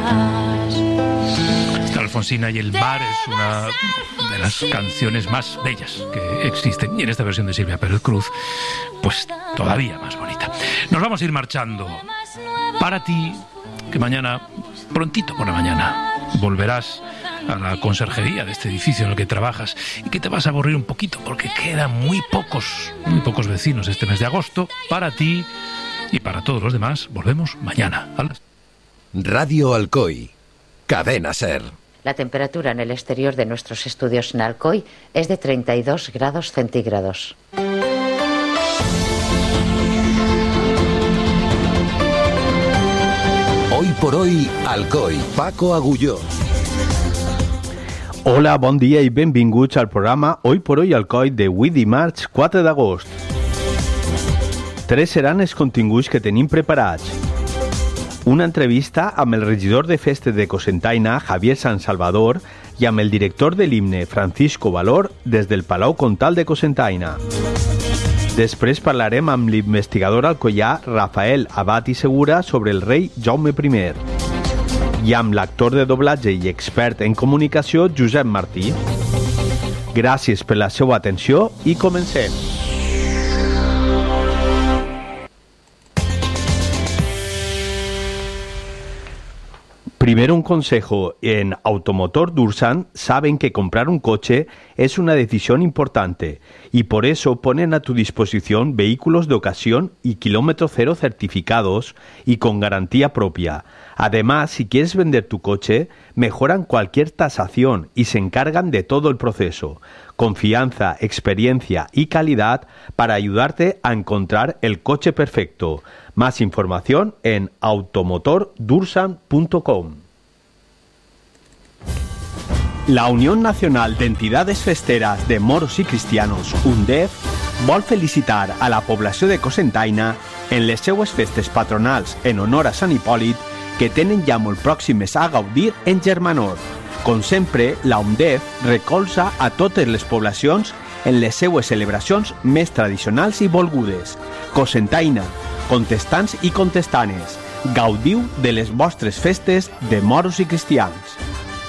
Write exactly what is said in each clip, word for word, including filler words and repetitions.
Esta Alfonsina y el mar es una de las canciones más bellas que existen. Y en esta versión de Silvia Pérez Cruz, pues todavía más bonita. Nos vamos a ir marchando. Para ti, que mañana, prontito por la mañana, volverás a la conserjería de este edificio en el que trabajas y que te vas a aburrir un poquito porque quedan muy pocos, muy pocos vecinos este mes de agosto. Para ti y para todos los demás, volvemos mañana. A las... Radio Alcoy, Cadena Ser. La temperatura en el exterior de nuestros estudios en Alcoy es de treinta y dos grados centígrados. Hoy por hoy, Alcoy, Paco Agulló. Hola, bon dia i benvinguts al programa Hoy por Hoy Alcoy de avui dimarts quatre d'agost. Tres seran els continguts que tenim preparats. Una entrevista amb el regidor de festes de Cocentaina, Javier San Salvador, i amb el director de l'himne, Francisco Valor, des del Palau Comtal de Cocentaina. Després parlarem amb l'investigador alcoià Rafael Abad i Segura sobre el rei Jaume primer. I amb l'actor de doblatge i expert en comunicació Josep Martí. Gràcies per la seva atenció i comencem. Primero un consejo. En Automotor Dursan saben que comprar un coche es una decisión importante y por eso ponen a tu disposición vehículos de ocasión y kilómetro cero certificados y con garantía propia. Además, si quieres vender tu coche, mejoran cualquier tasación y se encargan de todo el proceso. Confianza, experiencia y calidad para ayudarte a encontrar el coche perfecto. Más información en automotor dursan punto com. La Unión Nacional de Entidades Festeras de Moros y Cristianos, UNDEF, vol felicitar a la població de Cocentaina en les seues festes patronals en honor a Sant Hipòlit que tenen ja molt pròximes a gaudir en Germanor. Com sempre, la UNDEF recolza a totes les poblacions en les seues celebracions més tradicionals i volgudes. Cocentaina, contestants i contestanes, gaudiu de les vostres festes de moros i cristians.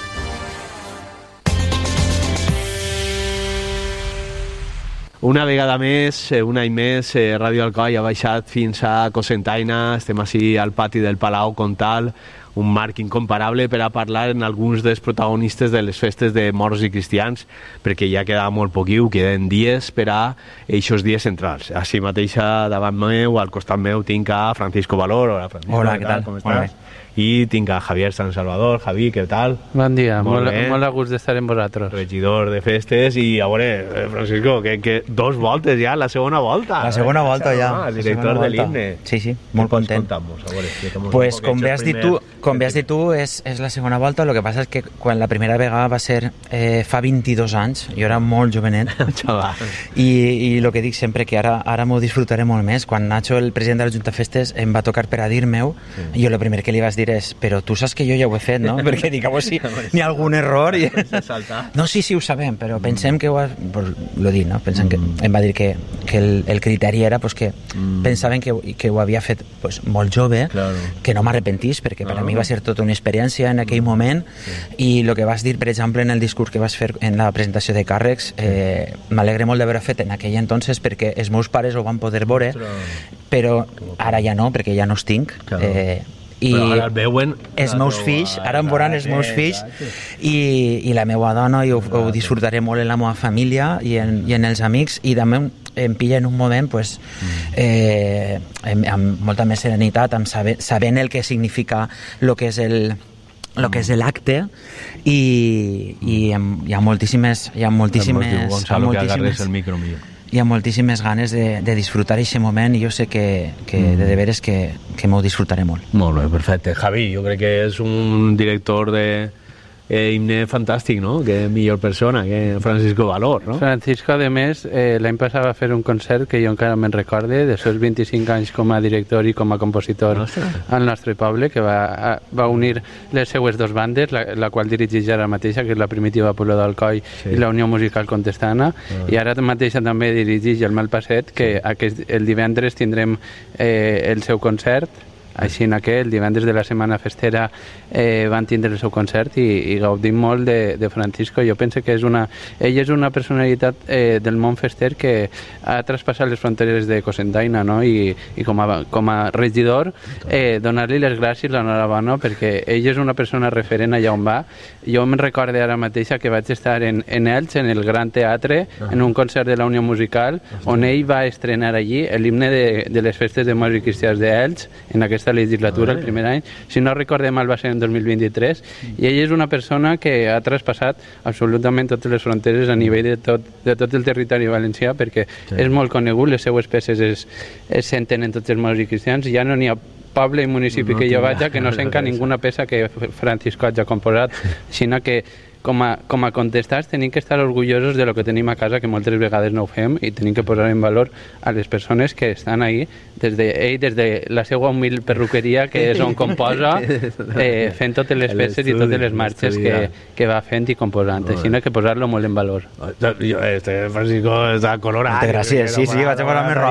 Una vegada més, un any més, Ràdio Alcoy ha baixat fins a Cocentaina. Estem així al pati del Palau Comtal, un marc incomparable per a parlar en alguns dels protagonistes de les festes de moros i cristians, perquè ja queda molt poquiu, queden dies per a eixos dies centrals. Així mateix davant meu, al costat meu, tinc a Francisco Valor. Hola, Francisco. Hola, què tal? Com estàs? I tinc a Javier San Salvador. Javi, què tal? Bon dia, molt, molt, molt a gust d'estar amb vosaltres. Regidor de festes i, a veure, Francisco, que, que dos voltes ja, la segona volta. La segona volta ja. Ah, el director de l'himne. Sí, sí, molt content. Contamos, a veure, pues com bé has dit tu, com bé has dit tu és, és la segona volta. El que passa és que quan la primera vegada va ser eh, fa vint-i-dos anys, jo era molt jovenet, i, i el que dic sempre que ara, ara m'ho disfrutaré molt més. Quan Nacho, el president de la Junta de Festes, em va tocar per a dir-me-ho, sí. Jo el primer que li vas dir és, però tu saps que jo ja ho he fet, no? Perquè dic, a veure si n'hi ha algun error. I... No, sí, sí, ho sabem, però pensem que ho ha... Pues, lo dic, no? Pensem que... Em va dir que, que el, el criteri era pues, que mm. pensaven que, que ho havia fet pues, molt jove, claro. Que no m'arrepentís, perquè per a mi va ser tota una experiència en aquell moment, sí. I el que vas dir, per exemple, en el discurs que vas fer en la presentació de càrrecs, eh, m'alegre molt d'haver fet en aquell entonces, perquè els meus pares ho van poder veure, però ara ja no, perquè ja no els tinc. Claro. Eh, i ara el veuen els meus fills, ara em veuran els meus fills i, i la meva dona, i ho, ho disfrutaré molt en la meva família i en, i en els amics, i també em pilla en un moment pues, eh, amb, amb molta més serenitat, amb saber, sabent el que significa el que és el el que és l'acte, i, i hi ha moltíssimes hi ha moltíssimes, Gonzalo, que agarres el micro millor. Hi ha moltíssimes ganes de, de disfrutar aquest moment, i jo sé que, que mm. de deberes que, que m'ho disfrutaré molt. Molt bé, perfecte. Javi, jo crec que és un director de eh, himne fantàstic, no? Que millor persona que Francisco Valor, no? Francisco, a més, eh, l'any passat va fer un concert que jo encara me'n recorde, de seus vint-i-cinc anys com a director i com a compositor al nostre poble, que va, va unir les seues dos bandes, la, la qual dirigeix ara mateixa, que és la Primitiva Pueblo d'Alcoi, sí. I la Unió Musical Contestana, ah. I ara mateixa també dirigeix el Malpasset, que aquest, el divendres tindrem eh, el seu concert Així en aquell, el divendres de la Setmana Festera eh, van tindre el seu concert i, i gaudim molt de, de Francisco. Jo penso que és una, ell és una personalitat eh, del món fester que ha traspassat les fronteres de Cocentaina, no? I, i com, a, com a regidor eh, donar-li les gràcies, l'enhorabona, perquè ell és una persona referent allà on va. Jo me'n recordo ara mateixa que vaig estar en, en Elx, en el Gran Teatre, en un concert de la Unió Musical, on ell va estrenar allí l'himne de, de les festes de morts i cristians d'Elx en aquesta legislatura, el primer any. Si no recordem mal, va ser en dos mil vint-i-tres, i ell és una persona que ha traspassat absolutament totes les fronteres a nivell de tot, de tot el territori valencià, perquè sí. és molt conegut, les seues peces es, es senten en tots els morts i cristians, i ja no n'hi ha poble i municipi no, que jo vaig que no sent ninguna peça que Francisco hagi composat, sinó que com a, com a contestats tenim que estar orgullosos de lo que tenim a casa, que moltes vegades no ho fem, i tenim que posar en valor a les persones que estan ahí, des de ell, des de la seva humil perruqueria, que és on composa, eh, fent totes les peces i totes les marxes que, que va fent i composant. Així no hay que posar-lo molt en valor. Jo, este Francisco està colorat. Moltes gràcies, sí, sí, vaig a posar més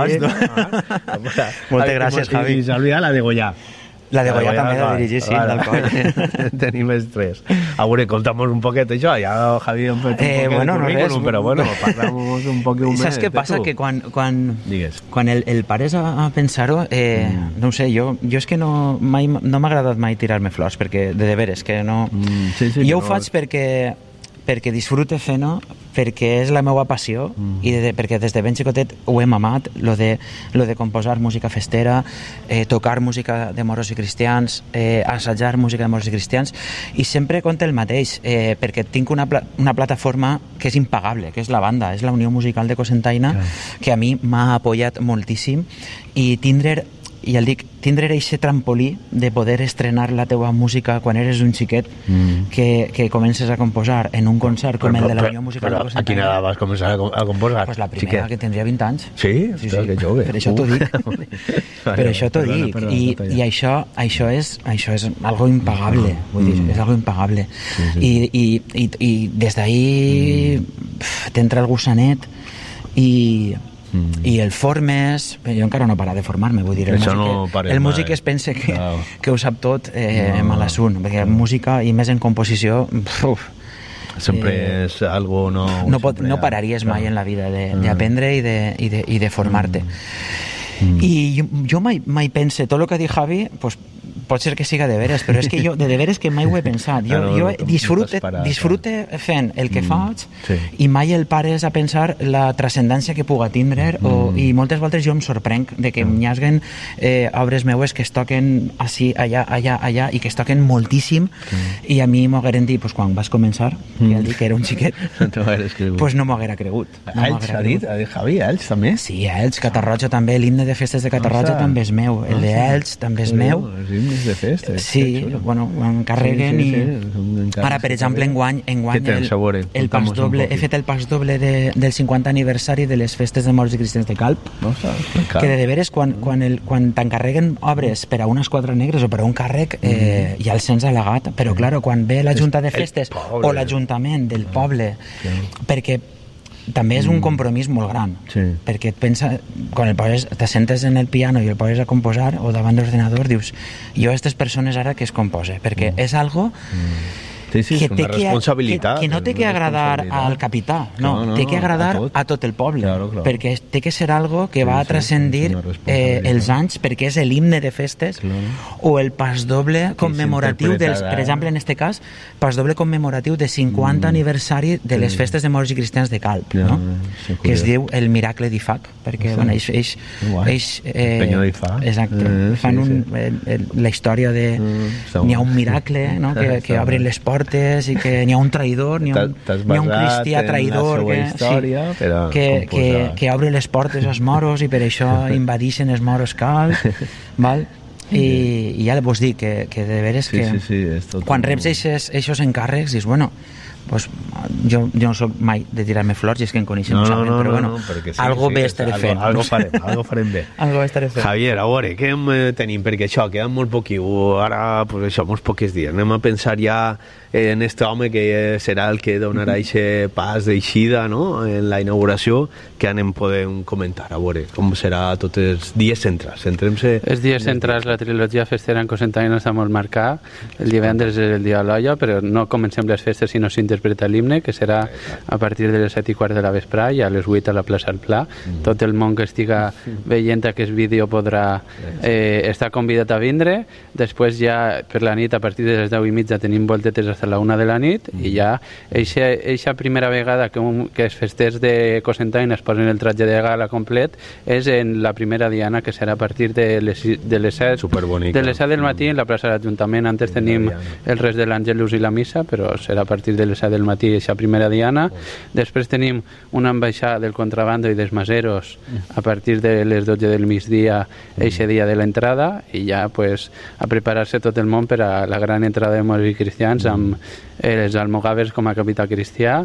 roig. Moltes gràcies, Javi. I s'olvida la de Goya. La de Goya també la dirigí, sí, d'Alcoi. Tenim els tres. A veure, contamos un poquet això, ja Javi hem fet un eh, poquet bueno, de currículum, no però bueno, parlem un poquet més. Saps què passa? Que quan, quan, quan el, el pares a, a pensar-ho, eh, mm. no ho sé, jo, jo és que no, mai, no m'ha agradat mai tirar-me flors, perquè de deberes, que no... Mm, sí, sí, jo no... ho faig perquè, perquè disfrute fent-ho, perquè és la meva passió mm. i de, perquè des de ben xicotet ho hem amat, lo de, lo de composar música festera, eh, tocar música de moros i cristians, eh, assajar música de moros i cristians, i sempre conta el mateix, eh, perquè tinc una, pla una plataforma que és impagable, que és la banda, és la Unió Musical de Cocentaina, okay. que a mi m'ha apoyat moltíssim, i tindre i el dic, tindre aquest trampolí de poder estrenar la teua música quan eres un xiquet mm. que, que comences a composar en un concert com però, el de la Unió Musical però, de Cocentaina. A quina edat vas començar a, a composar? Pues la primera, xiquet. Que tindria vint anys. Sí? Sí, sí. Que jove. Per això t'ho dic. Per això t'ho dic. Perdona, I, i això, això, és, això és algo impagable. Mm. Vull dir, és algo impagable. Sí, sí. I, i, i, i des d'ahir mm. t'entra el gussanet i... Mm. i el formes, jo encara no para de formar-me, vull dir, el músic, no el músic es pensa que, no. que ho sap tot eh, no. mal assunt, perquè no. música i més en composició uf, sempre eh, és algo no... No, pot, no pararies no. mai en la vida d'aprendre i, de, i, de, i de formar-te. Mm. I jo, jo mai, mai pense, tot el que ha dit Javi, pues, pot ser que siga de veres, però és que jo de deberes que mai ho he pensat. Jo, no, jo disfrute, disfrute fent el que mm, faig sí. i mai el pares a pensar la transcendència que puga tindre mm. o, i moltes voltes jo em sorprenc de que mm. n'hi haguen eh, obres meues que es toquen així, allà, allà, allà i que es toquen moltíssim mm. i a mi m'ho hagueren dit, pues, quan vas començar mm. ja dic que era un xiquet pues no m'ho haguera cregut. No Elx ha dit? Ha dit Javi, Elx també? Sí, Elx, Catarroja també, l'himne de festes de Catarroja ah, també és meu, el de Elx també és meu. De festes. Sí, bueno, ho encarreguen sí, sí, sí. i... Ara, per exemple, enguany, enguany el, el pas doble, he fet el pas doble de, del cinquanta aniversari de les festes de morts i cristians de Calp, no, que de deberes, quan, quan, el, quan t'encarreguen obres per a unes quatre negres o per a un càrrec, eh, mm. ja el sents al·legat, però, clar, quan ve la Junta de Festes o l'Ajuntament del poble, sí. perquè també és un compromís molt gran, sí. perquè et pensa, quan el poses, te sentes en el piano i el poses a composar o davant d'ordenador, dius, jo a aquestes persones ara que es compose, perquè mm. és algo mm. sí, sí, que, té que, que, que no té que agradar al capità, no, no, no té que agradar a tot, a tot el poble, claro, claro. perquè té que ser algo que sí, va a transcendir sí, eh, els anys, perquè és l'himne de festes, claro. o el pas doble commemoratiu, dels, per exemple, en este cas, pas doble commemoratiu de cinquanta mm. aniversari de les sí. festes de morts i cristians de Calp, ja, no? Sí, que es diu el miracle d'Ifac, perquè sí. bueno, eix, eix, eix, eh, Penyó d'Ifac. Exacte, eh, fan sí, un, sí. El, el, la història de mm, n'hi ha un miracle, no? que, que obren les portes i que n'hi ha un traïdor, n'hi ha, ha un cristià traïdor que, història, sí, que, que, que obre les portes als moros i per això invadixen els moros Calp, val? I, i ja vos dic que, que de veres que sí, sí, sí, quan reps eixos encàrrecs dius, bueno, pues, jo, jo no soc mai de tirar-me flors i és que em coneixen, no, no, saben, no, però no, bueno, no, sí, algo sí, bé sí, estaré algo, fent. Algo farem, algo farem bé. Algo estaré fent. Javier, a veure, què em eh, tenim? Perquè això, queda molt poquiu, ara, pues això, molts pocs dies. Anem a pensar ja en este home que serà el que donarà aquest pas d'eixida, no?, en la inauguració, que anem podem comentar, a veure com serà tots els dies centrals. Centrem-se... Els dies centrals, la trilogia festera en Cocentaina està molt marcada. El divendres és el dia de l'olla, però no comencem les festes si no s'interpreta l'himne, que serà a partir de les set i quart de la vesprà i a les vuit a la plaça del Pla. Mm. Tot el món que estiga veient aquest vídeo podrà eh, estar convidat a vindre. Després ja per la nit, a partir de les deu i mitja, tenim voltetes fins a la una de la nit mm. i ja eixa primera vegada que, un, que els festers de Cocentaina es posen el tratge de gala complet és en la primera diana, que serà a partir de les, de les set de les set del matí en la plaça de l'Ajuntament. Antes tenim el res de l'Àngelus i la missa, però serà a partir de les set del matí eixa primera diana. Després tenim una ambaixada del contrabando i dels maseros a partir de les dotze del migdia eixe dia de l'entrada i ja pues, a preparar-se tot el món per a la gran entrada de músics cristians amb els almogàvers com a capità cristià,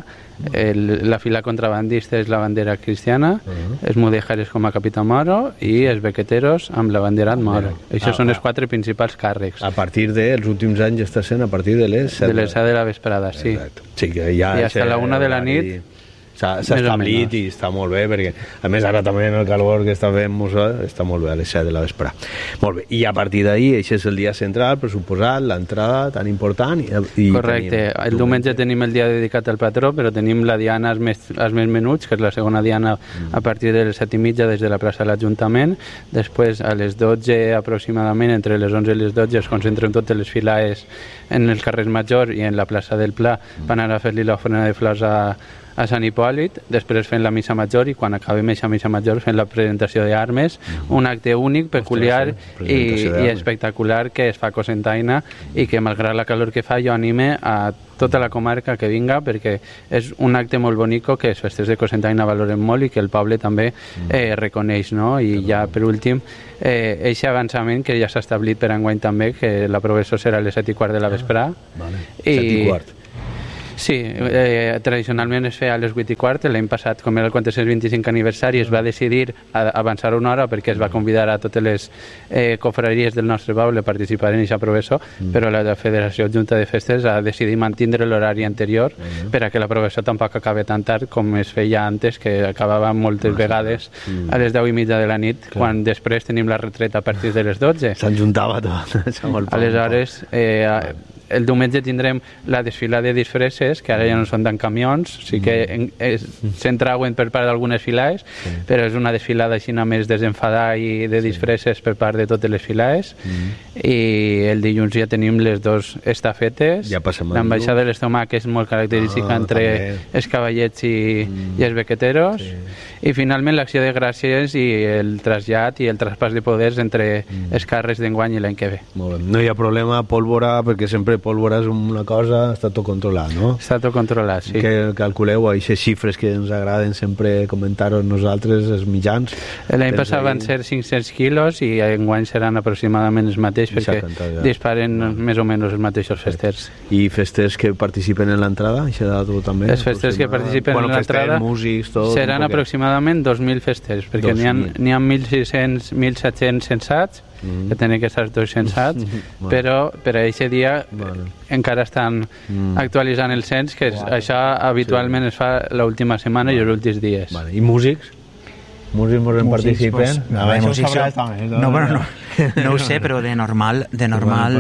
el, la fila contrabandista és la bandera cristiana, uh-huh. els mudéjares com a capità moro i els bequeteros amb la bandera moro. Uh-huh. Això ah, són els quatre principals càrrecs. A partir dels últims anys està sent a partir de les set de les set de la vesprada, sí. Exacte. Sí, que ja i fins a la una de la nit s'ha establit i està molt bé, perquè a més ara també en el calor que està fent està molt bé a les set de la vesprà. Molt bé, i a partir d'ahir, això és el dia central, per suposat, l'entrada tan important. I, i correcte, tenim, el diumenge tenim el dia dedicat al patró, però tenim la diana als més, als més menuts, que és la segona diana mm. a partir de les set i mitja des de la plaça de l'Ajuntament. Després a les dotze aproximadament, entre les onze i les dotze, es concentren totes les filaes en el carrer Major i en la plaça del Pla, mm. van anar a fer-li l'ofrena de flors a a Sant Hipòlit, després fent la missa major i quan acabem aquesta missa major fent la presentació d'armes, mm-hmm. un acte únic, peculiar Ostres, sí. i, i espectacular que es fa a Cocentaina i que malgrat la calor que fa jo anime a tota la comarca que vinga perquè és un acte molt bonico que els festers de Cocentaina valoren molt i que el poble també eh, reconeix, no? I ja per últim eh, eixe avançament que ja s'ha establit per enguany també, que la progressió serà a les set i quart de la vesprà. Ah, vale. i... set i quart. Sí, eh, tradicionalment es feia a les vuit i quart. L'any passat, com era el quatre-cents vint-i-cinc aniversari, es va decidir avançar una hora perquè es va convidar a totes les eh, cofreries del nostre poble a participar en aquesta progressió, mm. però la Federació Junta de Festes ha decidit mantindre l'horari anterior mm. per a que la progressió tampoc acabi tan tard com es feia antes, que acabava moltes ah, vegades mm. a les deu i mitja de la nit, clar. Quan després tenim la retreta a partir de les dotze. S'enjuntava tot. Aleshores, eh, el diumenge tindrem la desfilada de disfresses, que ara ja no són tan camions, sí que s'entrauen per part d'algunes filades, sí. però és una desfilada així més desenfadada i de disfresses per part de totes les filades. Mm. I el dilluns ja tenim les dues estafetes. Ja l'ambaixada de l'estómac és molt característica ah, entre també. els cavallets i, mm. i els bequeteros. Sí. I finalment l'acció de gràcies i el trasllat i el traspàs de poders entre mm. els càrrecs d'enguany i l'any que ve. Molt bé. No hi ha problema, pólvora, perquè sempre pólvora és una cosa, està tot controlat, no? Està tot controlat, sí. Que calculeu aquestes xifres que ens agraden sempre comentar-ho nosaltres, els mitjans. L'any passat van ser cinc-cents quilos i enguany seran aproximadament els mateixos perquè canttat, ja. disparen no. més o menys els mateixos festers. I festers que participen en l'entrada? També, els festers que participen bueno, en l'entrada músics, tot, seran aproximadament dos mil festers, perquè n'hi ha, ha mil sis-cents mil set-cents censats, mm. que tenen que estar tots censats, mm. però per a aquest dia bueno. encara estan mm. actualitzant el cens, que és, wow. això habitualment sí. es fa l'última setmana vale. i els últims dies. Vale. I músics? Músics molt en participen? Pues, no, no, músics so... també, no, no, bueno, no, no ho sé, però de normal, de normal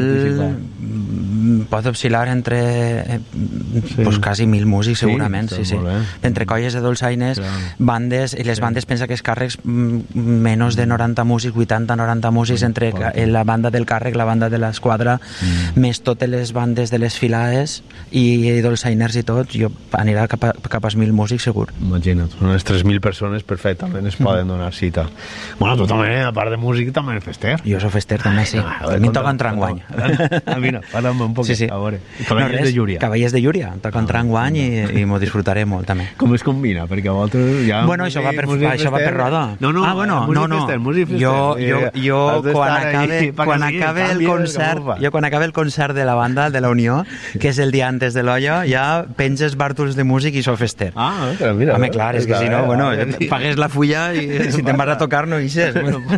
pot oscil·lar entre eh, sí. pues quasi mil músics segurament, sí, sí, sí. entre colles de dolçaines, claro. bandes, i les sí. bandes pensa que els càrrecs menys de noranta músics, vuitanta noranta músics entre sí. la banda del càrrec, la banda de l'esquadra, mm. més totes les bandes de les filades i, i dolçainers i tot, jo anirà cap, a, cap als mil músics segur. Imagina't, unes tres mil persones perfectament es poden donar cita. Bueno, tu també, a part de músic, també eres fester. Jo soc fester també, sí. A mi em toca entrar en guany. Mira, para'm un poquet. Sí, sí. A veure, Cavallers no, de Llúria. Cavallers de Llúria, toca entrar en guany i, i m'ho disfrutaré molt, també. Com es combina? Perquè a vosaltres ja... Bueno, això va per, això va per roda. No, no, ah, bueno, no, no. Fester, jo, jo, jo quan acabe, quan acabe el concert, jo quan acabe el concert de la banda, de la Unió, que és el dia antes de l'Olla, ja penges bàrtols de músic i so fester. Ah, però mira. Home, clar, és que si no, bueno, pagues la fulla i si te'n vas a tocar no ixes.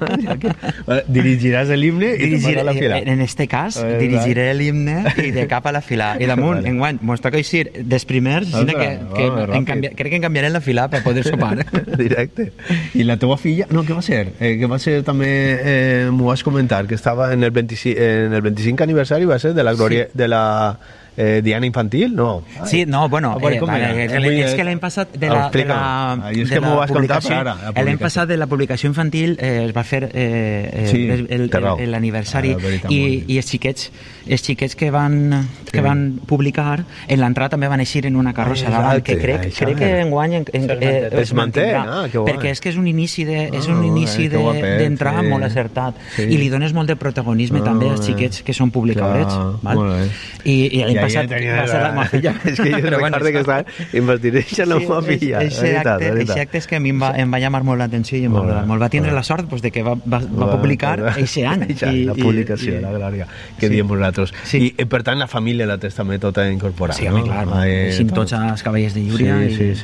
Dirigiràs l'himne i te'n vas a la fila. En este cas, dirigiré l'himne i de cap a la fila. I damunt, enguany, mos toca eixir dels primers, crec que en canviarem la fila per poder sopar. Directe. I la teua filla, no, què va ser? Eh, que va ser també, eh, m'ho vas comentar, que estava en el vint-i-cinc, en el vint-i-cinc aniversari, va ser de la glòria, sí. de la eh, Diana Infantil, no? Ai. Sí, no, bueno, eh, vale, eh, és que l'any passat de la, de la, Ai, és de que la vas publicació, ara, la l'any passat de la publicació infantil eh, es va fer eh, sí, l'aniversari ah, i, i els xiquets els xiquets que van, que sí. van publicar en l'entrada també van eixir en una carrossa davant, que crec, crec que enguany en, en, eh, es manté, ah, perquè és que és un inici de, és un inici de, d'entrar sí. molt acertat sí. i li dones molt de protagonisme no, també als xiquets que són publicabrets val? I, i l'any passat va ser la meva filla és que jo recordo que està investireix a la meva filla aquest acte és que a mi em va, em va llamar molt l'atenció i em va agradar molt, va tindre la sort pues, de que va, va, va publicar aquest any la publicació, la glòria que diem vosaltres i per tant la família la tens també tota incorporada sí, home, clar, així tots els Cavallers de Llúria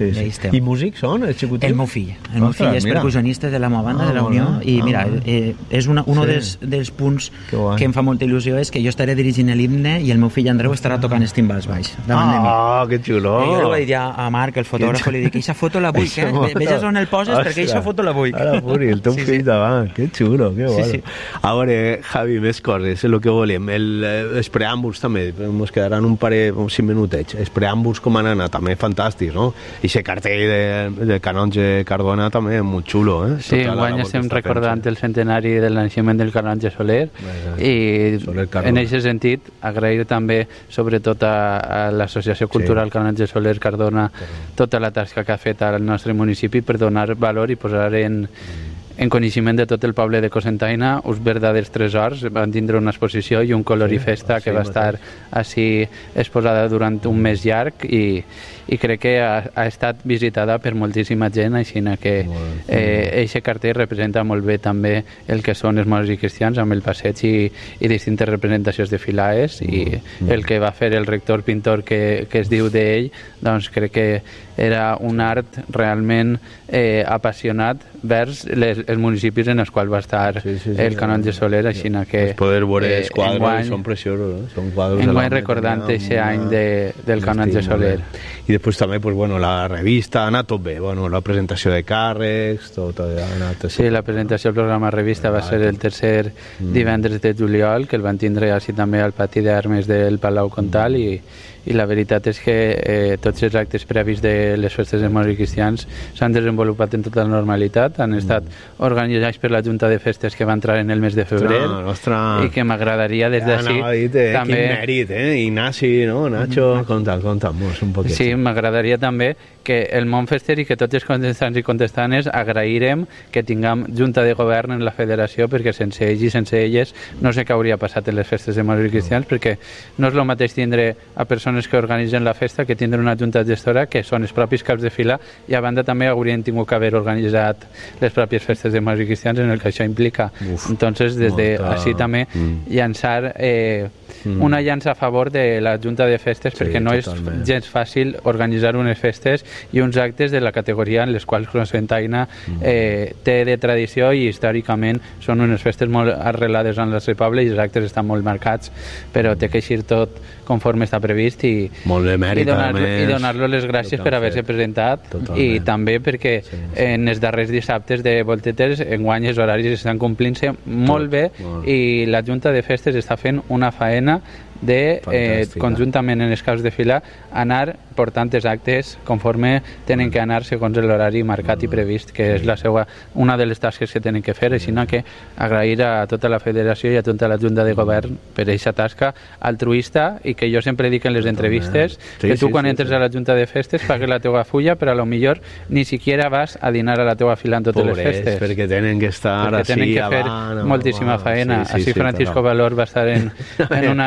i músics són els xicotins? El meu fill, el meu fill és percussionista de la meva banda, de la Unió i mira, és un dels punts que em fa molta il·lusió és que jo estaré dirigint l'himne i el meu fill Andreu estarà tocant els timbals baix davant de mi. Ah, que xulo! Jo li vaig dir a Marc, el fotògraf, li dic, aquesta foto la vull, eh? Veges on el poses perquè aquesta foto la vull. Ara, Puri, el teu fill davant, que xulo, que guai. A veure, Javi, més coses, és el que volem. Els preàmbuls també, ens quedaran un parell, cinc minutets. Els preàmbuls com han anat, també fantàstics, no? I aquest cartell de Canonge Cardona també és molt xulo, eh? Sí, enguany estem recordant el centenari del naixement del Canonge Soler i en aquest sentit agrair també sobretot a, a l'Associació Cultural sí. Canonge Soler Cardona tota la tasca que ha fet al nostre municipi per donar valor i posar en, en coneixement de tot el poble de Cocentaina uns verdaders tresors. Van tindre una exposició i un colorifesta sí, que va sí, estar així exposada durant un mes llarg i, i crec que ha, ha estat visitada per moltíssima gent, així que eh, eixe cartell representa molt bé també el que són els moros i cristians amb el passeig i, i distintes representacions de filaes i el que va fer el rector pintor que, que es diu d'ell, doncs crec que era un art realment eh, apassionat vers les, els municipis en els quals va estar sí, sí, sí, el Canonge Soler, així que es poder veure els quadres enguany, són preciosos, eh? Són quadres enguany recordant aquest any de, del Canonge Soler. I després també pues, bueno, la revista ha anat tot bé, bueno, la presentació de càrrecs tot ha anat sí, la presentació del programa revista va ser el tercer divendres de juliol, que el van tindre així també al pati d'armes del Palau Comtal i i la veritat és que eh, tots els actes previs de les festes de moros i cristians s'han desenvolupat en tota la normalitat, han estat organitzats per la Junta de Festes que va entrar en el mes de febrer ostres, i que m'agradaria des d'ací ja, eh, també... Quin mèrit, eh? Ignasi, no? Nacho, mm. conta'm, conta'm un poquet. Sí, m'agradaria també que el món fester i que tots els contestants i contestanes agrairem que tinguem Junta de Govern en la federació perquè sense ells i sense elles no sé què hauria passat en les festes de moros i cristians no. perquè no és el mateix tindre a persones que organitzen la festa que tindre una junta gestora que són els propis caps de fila i a banda també haurien tingut que haver organitzat les pròpies festes de moros i cristians en el que això implica. Uf, entonces des de molta... així també mm. llançar eh, mm. una llança a favor de la junta de festes sí, perquè no totalment. És gens fàcil organitzar unes festes i uns actes de la categoria en les quals Cocentaina eh, té de tradició i històricament són unes festes molt arrelades en el nostre poble i els actes estan molt marcats però té que eixir tot conforme està previst i, molt de mèrit, i donar-lo donar les gràcies per haver-se presentat totalment. I també perquè sí, sí. en els darrers dissabtes de Voltetes enguany els horaris estan complint-se molt bé molt. I la Junta de Festes està fent una faena de, eh, conjuntament en els casos de fila, anar portant els actes conforme tenen que anar segons l'horari marcat i previst, que és la seva, una de les tasques que tenen que fer, així que agrair a tota la federació i a tota la Junta de Govern per aquesta tasca altruista i que jo sempre dic en les entrevistes sí, que tu sí, quan sí, entres sí. a la Junta de Festes pagues la teua fulla, però a lo millor ni siquiera vas a dinar a la teua fila en totes Pobres, les festes. Perquè tenen que estar perquè així tenen que fer avant, moltíssima oh, faena. Sí, sí, així sí, Francisco però... Valor va estar en, en una...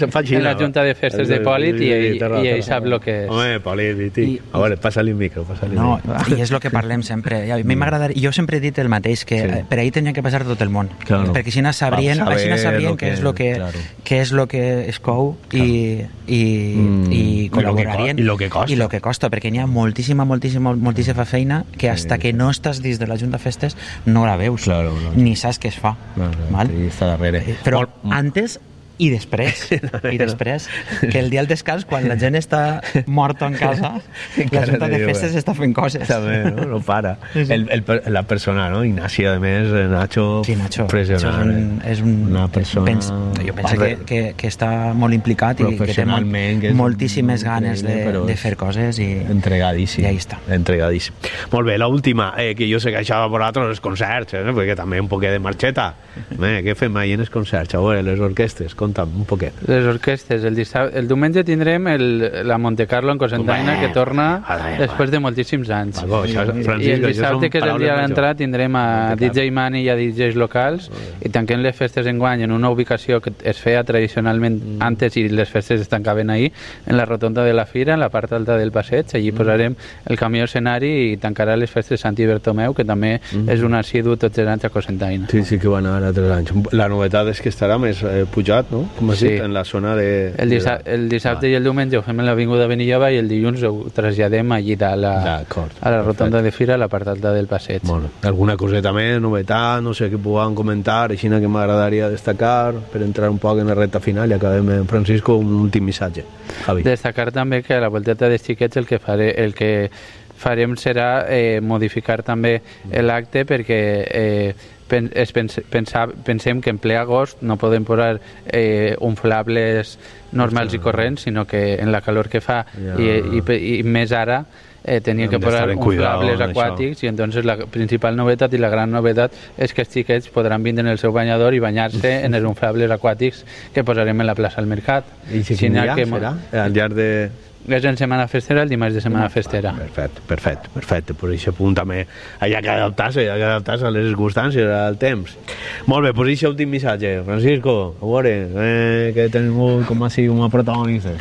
en la Junta de Festes de Pòlit i ell, i ell sap el que és. Home, Pòlit, i tic. A veure, passa-li el micro, passa-li el No, micro. i és el que parlem sempre. A mi m'agradaria, jo sempre he dit el mateix, que Sí. per ahir tenia que passar tot el món. Claro. Perquè així no sabrien, Vam saber així no sabrien lo què que- és el que, claro. què és lo que es cou i, i, Mm. i col·laborarien. I lo que costa. I lo que costa, perquè n'hi ha moltíssima, moltíssima, moltíssima feina que hasta que no estàs dins de la Junta de Festes no la veus, Claro, claro. ni saps què es fa. Claro, claro, val? sí, està darrere. Però Molt- antes i després, i després, que el dia del descans, quan la gent està morta en casa, la Encara Junta te de diu, Festes eh. està fent coses. També, no? No para. El, el, per- la persona, no? Ignaci, a més, Nacho, Sí, Nacho, impressionant. Nacho és un, és un, Una persona... Pens, jo penso que, que, que està molt implicat i que té molt, Professionalment, que és moltíssimes ganes de, increïble, però de és fer coses i Entregadíssim. I ahí està. Entregadíssim. Molt bé, l'última, eh, que jo sé que això va per altres els concerts, eh, perquè també un poquet de marxeta. Eh, què fem ahir en els concerts? A veure, les orquestes, conta'm un poquet. Les orquestes, el, dissabte, el diumenge tindrem el, la Monte Carlo en Cosentaina, Home, que torna ara, després de moltíssims anys. Paco, això, Francisco, I el això dissabte, són que és el dia de paraules l'entrada, majors. tindrem a Monte D J Mani i a D Js locals i tanquem les festes enguany en una ubicació que es feia tradicionalment Mm. antes i les festes es tancaven ahir, en la rotonda de la Fira, en la part alta del passeig. Allí Mm. posarem el camió escenari i tancarà les festes de Sant Bertomeu, que també Mm. és un assidu tots els anys a Cosentaina. Sí, sí que van ara tres anys. La novetat és que estarà més eh, pujat, no? Com has Sí. dit, en la zona de... El, dissa el dissabte i el diumenge ho fem a l'Avinguda Benillova i el dilluns ho traslladem allí a la, D'acord, a la rotonda perfecte. de Fira, a la part alta del passeig. Bueno, alguna coseta més, novetat, no sé què puguem comentar, així que m'agradaria destacar per entrar un poc en la recta final i acabem en Francisco un últim missatge. Javi. Destacar també que a la volteta dels xiquets el que, faré, el que farem serà eh, modificar també l'acte perquè eh, pen, es pens, pensar, pensem que en ple agost no podem posar eh, inflables normals i corrents, sinó que en la calor que fa Ja. i, i, i més ara eh, tenien Hem que d'estar posar en cuidado inflables en aquàtics i entonces la principal novetat i la gran novetat és que els xiquets podran vindre en el seu banyador i banyar-se en els inflables aquàtics que posarem en la plaça al Mercat. I si Si quin n'hi ha dia que- serà? Al llarg de... És en Setmana Festera, el dimarts de Setmana Festera. Perfecte, perfecte, perfecte. Per això punt també hi ha que adaptar-se, hi ha que adaptar-se a les circumstàncies, al temps. Molt bé, pues això últim missatge. Francisco, a veure, eh, que tenim com a sigui un protagonista.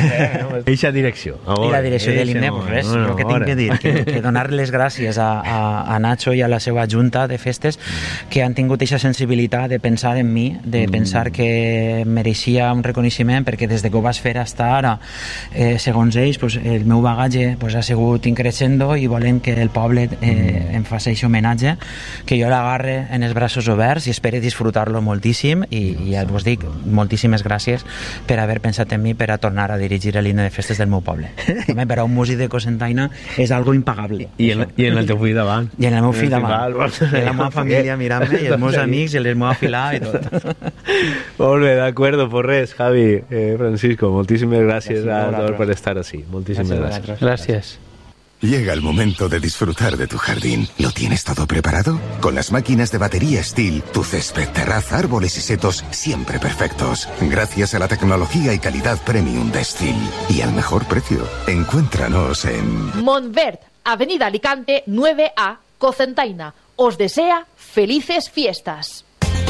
Eixa direcció. A I veure, la direcció de l'himne, eixa, pues res, bueno, el que a tinc veure. que dir, que, que donar les gràcies a, a, a Nacho i a la seva junta de festes que han tingut aquesta sensibilitat de pensar en mi, de Mm. pensar que mereixia un reconeixement, perquè des de que ho vas fer fins ara, eh, segons ells, pues, el meu bagatge pues, ha sigut increixendo i volem que el poble eh, em faci aquest homenatge, que jo l'agarre en els braços oberts i espero disfrutar-lo moltíssim i, i ja us dic, moltíssimes gràcies per haver pensat en mi per a tornar a dirigir l'himne de festes del meu poble. Home, per a un músic de Cosentaina és algo impagable. I en, I en el teu fill davant. I en el meu fill En el davant. fill, I la meva família mirant-me i els meus amics i el meu afilar i tot. Molt bé, d'acord, pues res, Javi, eh, Francisco, moltíssimes gràcies, Gràcies a a tots vosaltres. per estar així. Moltíssimes gràcies. Gràcies. Llega el momento de disfrutar de tu jardín. ¿Lo tienes todo preparado? Con las máquinas de batería Steel, tu césped, terraza, árboles y setos siempre perfectos. Gracias a la tecnología y calidad premium de Steel. Y al mejor precio. Encuéntranos en... Montvert, Avenida Alicante nueve A, Cocentaina. Os desea felices fiestas.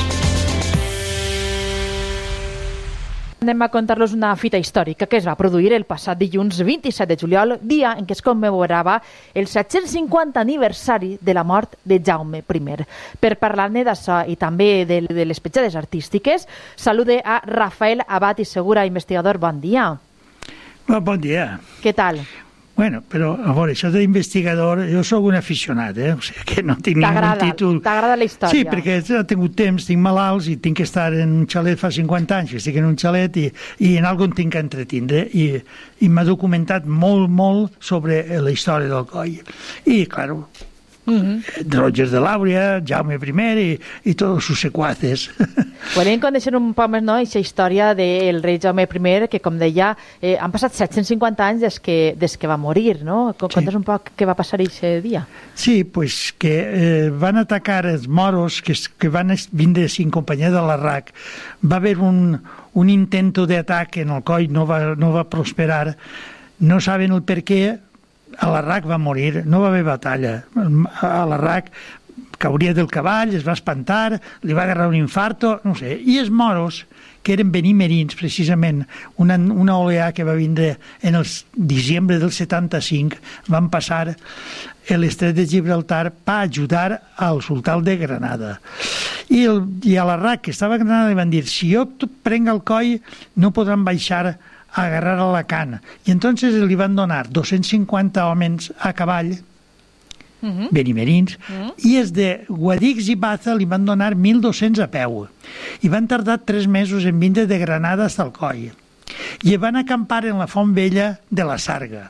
Anem a contar-los una fita històrica que es va produir el passat dilluns vint-i-set de juliol, dia en què es commemorava el set-cents cinquanta aniversari de la mort de Jaume I. Per parlar-ne d'això i també de, de les petjades artístiques, salude a Rafael Abad i Segura, investigador. Bon dia. Bon dia. Què tal? Bueno, però, a veure, això d'investigador, jo sóc un aficionat, eh? O sigui que no tinc ningú títol. T'agrada la història? Sí, perquè he tingut temps, tinc malalts i tinc que estar en un xalet fa cinquanta anys, que estic en un xalet i, i en algun tinc que entretindre i, i m'ha documentat molt, molt sobre la història del coll. I, claro, mm-hmm. Roger de Làuria, Jaume I i, i tots sus secuaces. Volem conèixer un poc més, no?, aquesta història del rei Jaume I, que, com deia, eh, han passat set-cents cinquanta anys des que, des que va morir, no? Contes sí. un poc què va passar aquest dia. Sí, pues que eh, van atacar els moros que, que van vindre sin companyia de l'Arrac. Va haver un, un intento d'atac en el coll, no va, no va prosperar. No saben el per què. A l'Arrac va morir, no va haver batalla. A l'Arrac cauria del cavall, es va espantar, li va agarrar un infarto, no sé. I els moros, que eren benimerins, precisament, una, una oleada que va vindre en el desembre del setanta-cinc, van passar a l'estret de Gibraltar per ajudar al sultà de Granada. I, el, i a l'Arrac, que estava a Granada, li van dir, si jo prenc el coll, no podran baixar a agarrar a Alacant. I entonces li van donar dos-cents cinquanta homes a cavall, Uh-huh. benimerins, uh-huh. i els de Guadix i Baza li van donar mil dos-cents a peu. I van tardar tres mesos en vindre de Granada fins al coll. I van acampar en la font vella de la Sarga.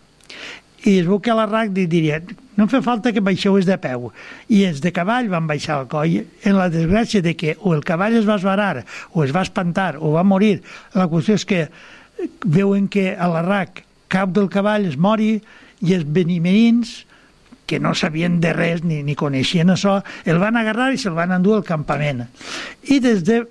I es veu que a l'Arrac diria, no fa falta que baixeu els de peu. I els de cavall van baixar al coll en la desgràcia de que o el cavall es va esvarar, o es va espantar, o va morir. La qüestió és que veuen que a l'Arrac cap del cavall es mori i els benimerins, que no sabien de res ni, ni coneixien això, el van agarrar i se'l van endur al campament. I des de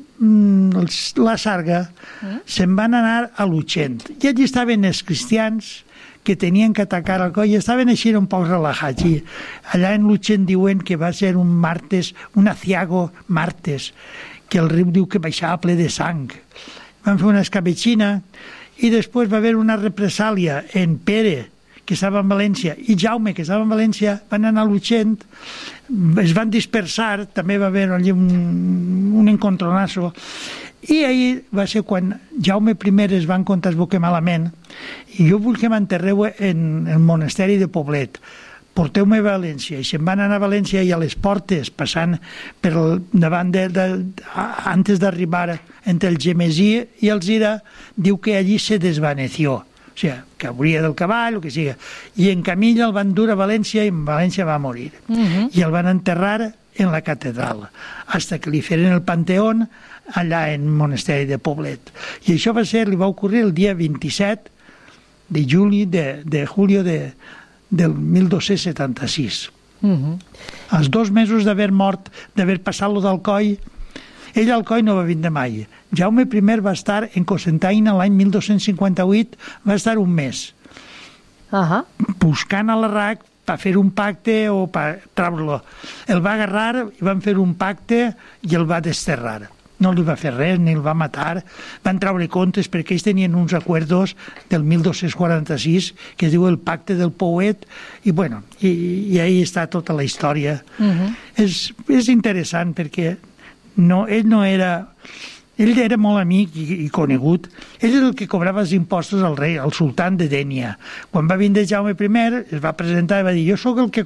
mm, la Sarga mm. se'n van anar a Luchent. I allí estaven els cristians que tenien que atacar al coll, i estaven així un poc relajats. I allà en Luchent diuen que va ser un martes, un aciago martes, que el riu diu que baixava ple de sang. Van fer una escabetxina i després va haver una represàlia en Pere, que estava en València, i Jaume, que estava en València, van anar a Luchent, es van dispersar, també va haver allí un, un encontronasso, i ahir va ser quan Jaume I es va encontrar es que malament, i jo vull que m'enterreu en el monasteri de Poblet, porteu-me a València, i se'n van anar a València i a les portes, passant per davant de, de, antes d'arribar entre el Gemesí i el Zira, diu que allí se desvaneció. O sigui, que hauria del cavall, o que sigui. I en Camilla el van dur a València i en València va morir. Uh-huh. I el van enterrar en la catedral, hasta que li feren el panteón allà en el monasteri de Poblet. I això va ser, li va ocorrir el dia vint-i-set de juli, de, de julio de, del mil dos-cents setanta-sis. Uh-huh. Els dos mesos d'haver mort, d'haver passat lo del coll, ell al coll no va vindre mai. Jaume I va estar en Cocentaina l'any mil dos-cents cinquanta-vuit, va estar un mes. Uh-huh. Buscant a l'Arrac per fer un pacte o per treure-lo. El va agarrar i van fer un pacte i el va desterrar. No li va fer res, ni el va matar. Van treure comptes perquè ells tenien uns acords del mil dos-cents quaranta-sis que es diu el pacte del Pouet, i bueno, i, i ahí està tota la història. Uh-huh. És, és interessant perquè no, ell no era... Ell era molt amic i, i conegut. Ell era el que cobrava els impostos al rei, al sultán de Dénia. Quan va vindre Jaume I, es va presentar i va dir, jo sóc el que